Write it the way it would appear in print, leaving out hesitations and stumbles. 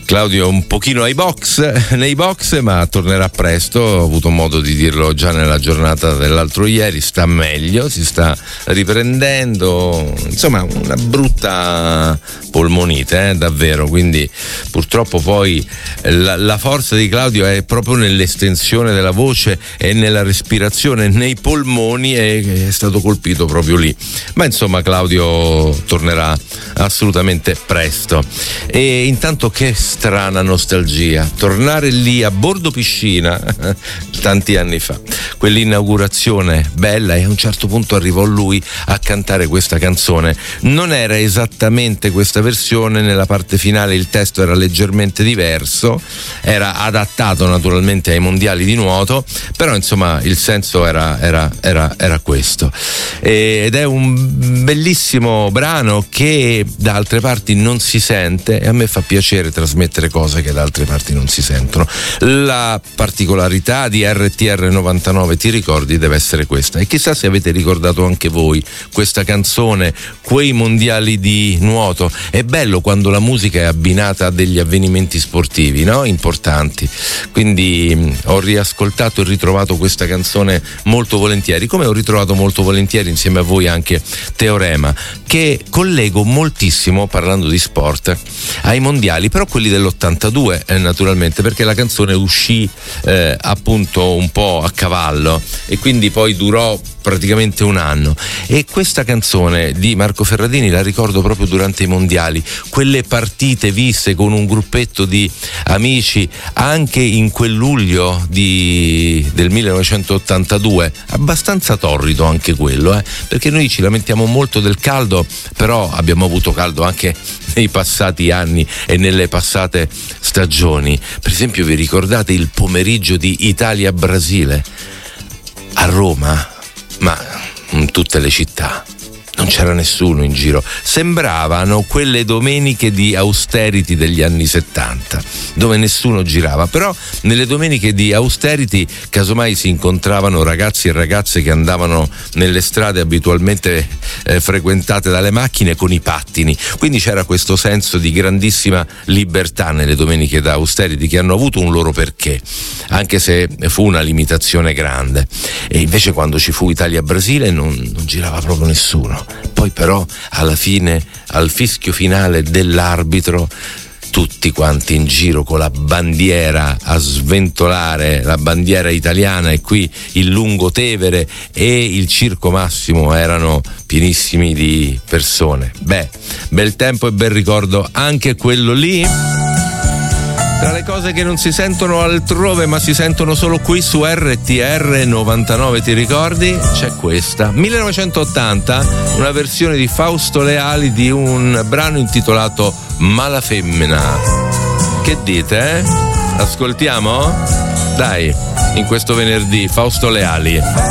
Claudio è un pochino nei box, ma tornerà presto. Ho avuto modo di dirlo già nella giornata dell'altro ieri. Sta meglio, si sta riprendendo. Insomma, una brutta polmonite, davvero. Quindi purtroppo poi la forza di Claudio è proprio nell'estensione della voce e nella respirazione, nei polmoni, e è stato colpito proprio lì. Ma insomma, Claudio tornerà assolutamente presto. E intanto, che strana nostalgia tornare lì a bordo piscina tanti anni fa, quell'inaugurazione bella, e a un certo punto arrivò lui a cantare questa canzone. Non era esattamente questa versione, nella parte finale il testo era leggermente diverso, era adattato naturalmente ai mondiali di nuoto, però insomma il senso era questo, ed è un bellissimo brano che da altre parti non si sente, e a me fa piacere trasmettere cose che da altre parti non si sentono. La particolarità di RTR 99 Ti ricordi deve essere questa, e chissà se avete ricordato anche voi questa canzone, quei mondiali di nuoto. È bello quando la musica è abbinata a degli avvenimenti sportivi, no? Importanti. Quindi ho riascoltato e ritrovato questa canzone molto volentieri, come ho ritrovato molto volentieri insieme a voi anche Teorema, che collego moltissimo, parlando di sport, ai mondiali, però quelli dell'82 naturalmente, perché la canzone uscì appunto un po' a cavallo, e quindi poi durò praticamente un anno. E questa canzone di Marco Ferradini la ricordo proprio durante i mondiali, quelle partite viste con un gruppetto di amici anche in quel luglio del 1982, abbastanza torrido anche quello, perché noi ci lamentiamo molto del caldo, però abbiamo avuto caldo anche nei passati anni e nelle passate stagioni. Per esempio, vi ricordate il pomeriggio di Italia-Brasile a Roma? Ma in tutte le città non c'era nessuno in giro, sembravano quelle domeniche di austerity degli anni 70 dove nessuno girava, però nelle domeniche di austerity casomai si incontravano ragazzi e ragazze che andavano nelle strade abitualmente frequentate dalle macchine con i pattini, quindi c'era questo senso di grandissima libertà nelle domeniche da austerity, che hanno avuto un loro perché, anche se fu una limitazione grande. E invece quando ci fu Italia-Brasile non girava proprio nessuno. Poi però alla fine, al fischio finale dell'arbitro, tutti quanti in giro con la bandiera a sventolare, la bandiera italiana, e qui il Lungotevere e il Circo Massimo erano pienissimi di persone. Bel tempo e bel ricordo anche quello lì. Tra le cose che non si sentono altrove ma si sentono solo qui su RTR 99 Ti ricordi, c'è questa 1980, una versione di Fausto Leali di un brano intitolato Mala Femmina. Che dite, Ascoltiamo? Dai, in questo venerdì Fausto Leali.